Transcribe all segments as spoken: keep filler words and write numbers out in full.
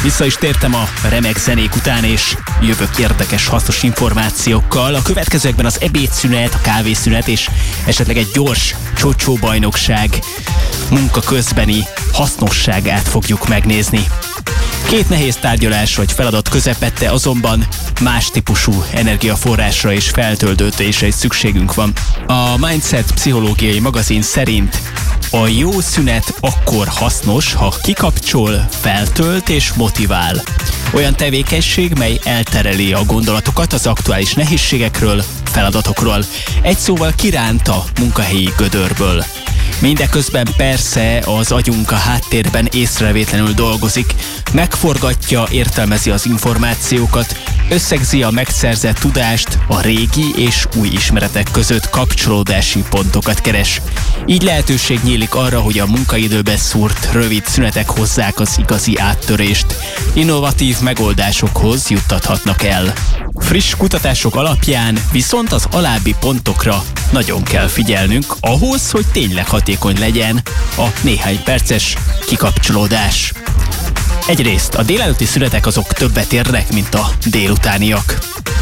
Vissza is tértem a remek zenék után, és jövök érdekes, hasznos információkkal. A következőkben az ebédszünet, a kávészünet és esetleg egy gyors csocsóbajnokság munka közbeni hasznosságát fogjuk megnézni. Két nehéz tárgyalás vagy feladat közepette azonban más típusú energiaforrásra és feltöltődésre is szükségünk van. A Mindset pszichológiai magazin szerint a jó szünet akkor hasznos, ha kikapcsol, feltölt és motivál. Olyan tevékenység, mely eltereli a gondolatokat az aktuális nehézségekről, feladatokról. Egy szóval kiránt a munkahelyi gödörből. Mindeközben persze az agyunk a háttérben észrevétlenül dolgozik, megforgatja, értelmezi az információkat, összegzi a megszerzett tudást, a régi és új ismeretek között kapcsolódási pontokat keres. Így lehetőség nyílik arra, hogy a munkaidőbe szúrt rövid szünetek hozzák az igazi áttörést. Innovatív megoldásokhoz juttathatnak el. Friss kutatások alapján viszont az alábbi pontokra nagyon kell figyelnünk ahhoz, hogy tényleg hatékony legyen a néhány perces kikapcsolódás. Egyrészt a délelőtti szünetek azok többet érnek, mint a délutániak.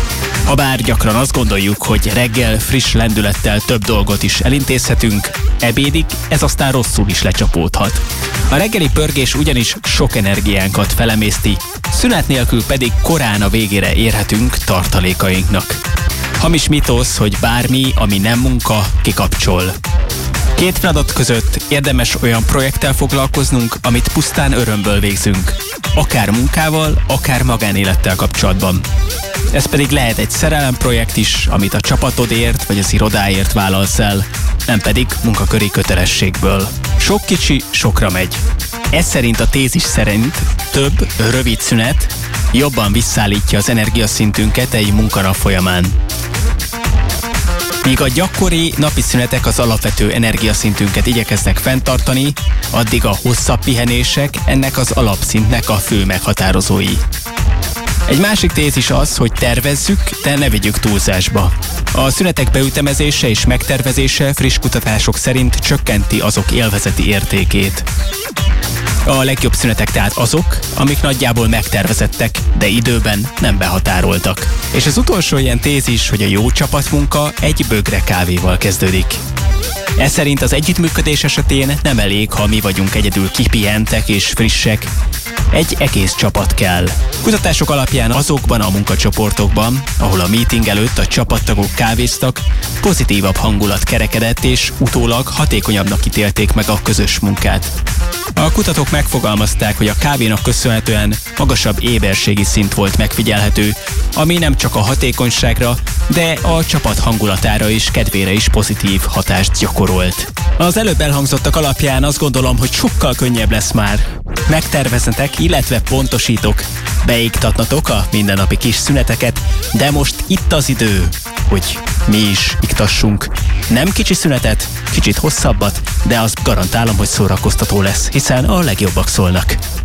Habár gyakran azt gondoljuk, hogy reggel friss lendülettel több dolgot is elintézhetünk, ebédig ez aztán rosszul is lecsapódhat. A reggeli pörgés ugyanis sok energiánkat felemészti, szünet nélkül pedig korán a végére érhetünk tartalékainknak. Hamis mítosz, hogy bármi, ami nem munka, kikapcsol. Két feladat között érdemes olyan projekttel foglalkoznunk, amit pusztán örömből végzünk. Akár munkával, akár magánélettel kapcsolatban. Ez pedig lehet egy szerelemprojekt is, amit a csapatodért vagy az irodáért vállalsz el, nem pedig munkaköri kötelességből. Sok kicsi, sokra megy. Ez szerint a tézis szerint több rövid szünet jobban visszaállítja az energiaszintünket egy munkanap folyamán. Míg a gyakori napi szünetek az alapvető energiaszintünket igyekeznek fenntartani, addig a hosszabb pihenések ennek az alapszintnek a fő meghatározói. Egy másik tézis az, hogy tervezzük, de ne vigyük túlzásba. A szünetek beütemezése és megtervezése friss kutatások szerint csökkenti azok élvezeti értékét. A legjobb szünetek tehát azok, amik nagyjából megtervezettek, de időben nem behatároltak. És az utolsó ilyen tézis, hogy a jó csapatmunka egy bögre kávéval kezdődik. Ez szerint az együttműködés esetén nem elég, ha mi vagyunk egyedül kipihentek és frissek. Egy egész csapat kell. Kutatások alapján azokban a munkacsoportokban, ahol a meeting előtt a csapattagok kávéztak, pozitívabb hangulat kerekedett és utólag hatékonyabbnak ítélték meg a közös munkát. A kutatók megfogalmazták, hogy a kávénak köszönhetően magasabb éberségi szint volt megfigyelhető, ami nem csak a hatékonyságra, de a csapat hangulatára és kedvére is pozitív hatást gyakorolt. Az előbb elhangzottak alapján azt gondolom, hogy sokkal könnyebb lesz már megterveznetek, illetve pontosítok, beiktatnatok a mindennapi kis szüneteket, de most itt az idő, hogy mi is iktassunk. Nem kicsi szünetet, kicsit hosszabbat, de azt garantálom, hogy szórakoztató lesz, hiszen a legjobbak szólnak.